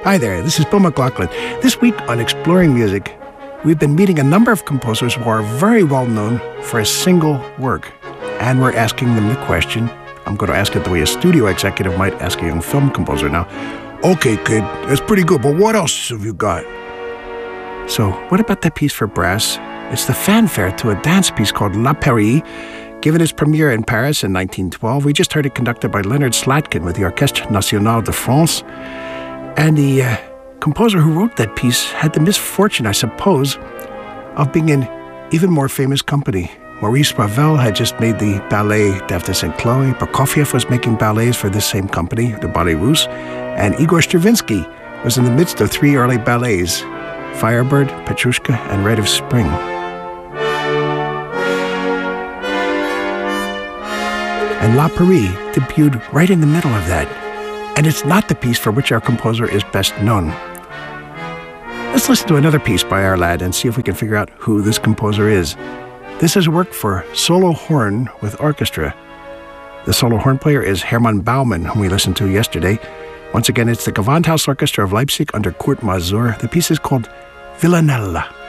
Hi there, this is Bill McLaughlin. This week on Exploring Music, we've been meeting a number of composers who are very well known for a single work. And we're asking them the question, I'm going to ask it the way a studio executive might ask a young film composer now. Okay, kid, that's pretty good, but what else have you got? So, what about that piece for brass? It's the fanfare to a dance piece called La Paris, given its premiere in Paris in 1912. We just heard it conducted by Leonard Slatkin with the Orchestre Nationale de France. And the composer who wrote that piece had the misfortune, I suppose, of being in even more famous company. Maurice Ravel had just made the ballet Daphnis and Chloe. Prokofiev was making ballets for this same company, the Ballet Russe. And Igor Stravinsky was in the midst of 3 early ballets, Firebird, Petrushka, and Rite of Spring. And La Paris debuted right in the middle of that. And it's not the piece for which our composer is best known. Let's listen to another piece by our lad and see if we can figure out who this composer is. This is work for solo horn with orchestra. The solo horn player is Hermann Baumann, whom we listened to yesterday. Once again, it's the Gewandhaus Orchestra of Leipzig under Kurt Masur. The piece is called Villanella.